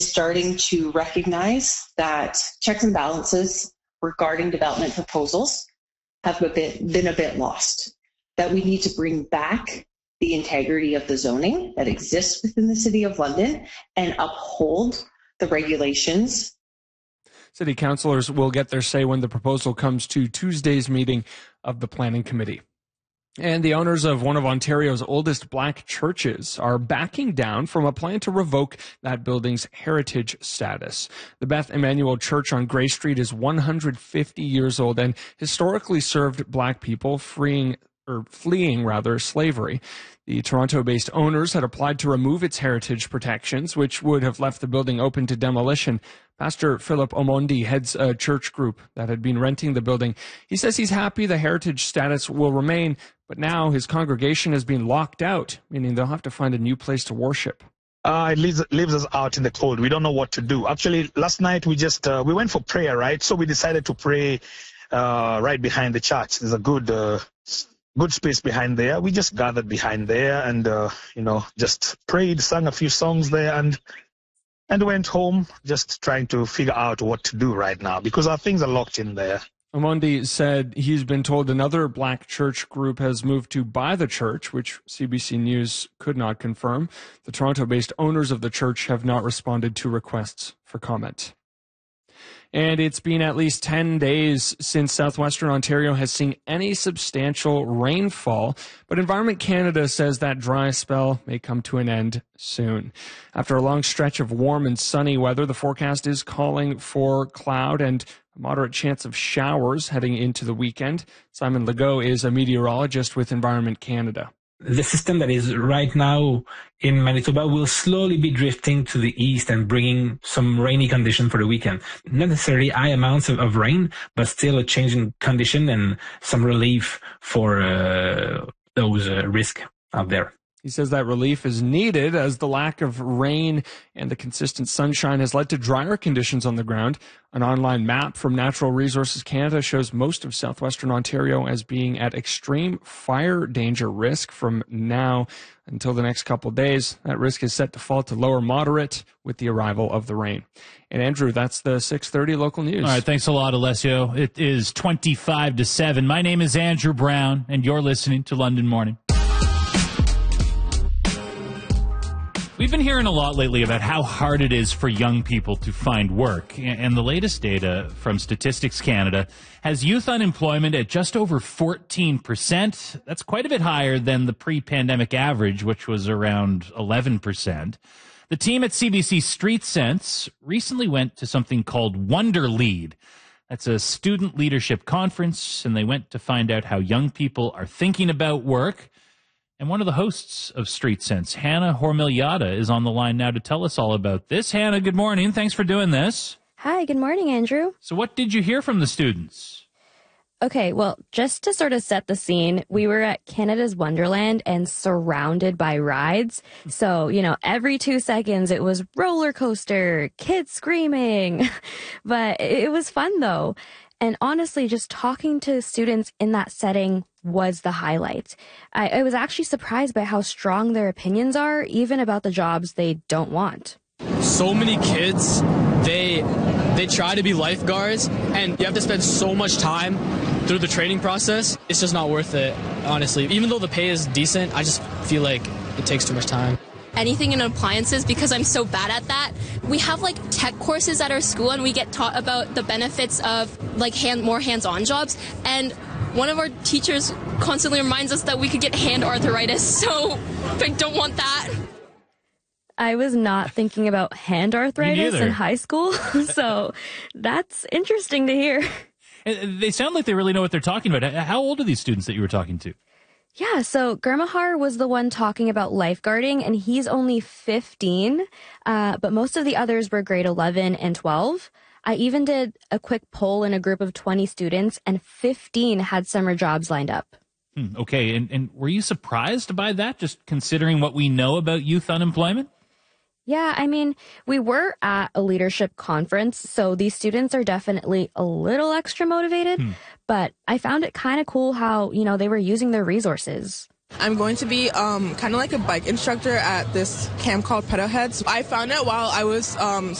starting to recognize that checks and balances regarding development proposals have been a bit lost, that we need to bring back the integrity of the zoning that exists within the City of London and uphold the regulations. City councillors will get their say when the proposal comes to Tuesday's meeting of the Planning Committee. And the owners of one of Ontario's oldest black churches are backing down from a plan to revoke that building's heritage status. The Beth Emmanuel Church on Grey Street is 150 years old and historically served black people fleeing slavery. The Toronto-based owners had applied to remove its heritage protections, which would have left the building open to demolition. Pastor Philip Omondi heads a church group that had been renting the building. He says he's happy the heritage status will remain, but now his congregation has been locked out, meaning they'll have to find a new place to worship. It leaves us out in the cold. We don't know what to do. Actually, last night we went for prayer, right? So we decided to pray right behind the church. There's a good space behind there. We just gathered behind there and, just prayed, sang a few songs there and went home just trying to figure out what to do right now because our things are locked in there. Omondi said he's been told another black church group has moved to buy the church, which CBC News could not confirm. The Toronto-based owners of the church have not responded to requests for comment. And it's been at least 10 days since southwestern Ontario has seen any substantial rainfall, but Environment Canada says that dry spell may come to an end soon. After a long stretch of warm and sunny weather, the forecast is calling for cloud and a moderate chance of showers heading into the weekend. Simon Legault is a meteorologist with Environment Canada. The system that is right now in Manitoba will slowly be drifting to the east and bringing some rainy condition for the weekend. Not necessarily high amounts of rain, but still a change in condition and some relief for those risks out there. He says that relief is needed as the lack of rain and the consistent sunshine has led to drier conditions on the ground. An online map from Natural Resources Canada shows most of southwestern Ontario as being at extreme fire danger risk from now until the next couple of days. That risk is set to fall to lower moderate with the arrival of the rain. And Andrew, that's the 6:30 local news. All right, thanks a lot, Alessio. It is 25 to 7. My name is Andrew Brown, and you're listening to London Morning. We've been hearing a lot lately about how hard it is for young people to find work, and the latest data from Statistics Canada has youth unemployment at just over 14%. That's quite a bit higher than the pre-pandemic average, which was around 11%. The team at CBC Street Sense recently went to something called Wonder Lead. That's a student leadership conference, and they went to find out how young people are thinking about work. And one of the hosts of Street Sense, Hannah Hormigliata, is on the line now to tell us all about this. Hannah, good morning. Thanks for doing this. Hi, good morning, Andrew. So what did you hear from the students? Okay, well, just to sort of set the scene, we were at Canada's Wonderland and surrounded by rides. So, every 2 seconds it was roller coaster, kids screaming. But it was fun, though. And honestly, just talking to students in that setting was the highlight. I was actually surprised by how strong their opinions are, even about the jobs they don't want. So many kids, they try to be lifeguards, and you have to spend so much time through the training process. It's just not worth it, honestly. Even though the pay is decent, I just feel like it takes too much time. Anything in appliances because I'm so bad at that. We have tech courses at our school and we get taught about the benefits of more hands-on jobs, and one of our teachers constantly reminds us that we could get hand arthritis, so I don't want that. I was not thinking about hand arthritis in high school, so that's interesting to hear. They sound like they really know what they're talking about. How old are these students that you were talking to? Yeah, so Gurmahar was the one talking about lifeguarding, and he's only 15, but most of the others were grade 11 and 12. I even did a quick poll in a group of 20 students, and 15 had summer jobs lined up. Okay, and were you surprised by that, just considering what we know about youth unemployment? Yeah, I mean, we were at a leadership conference, so these students are definitely a little extra motivated, but I found it kind of cool how, they were using their resources. I'm going to be kind of like a bike instructor at this camp called Pedal Heads. I found it while I was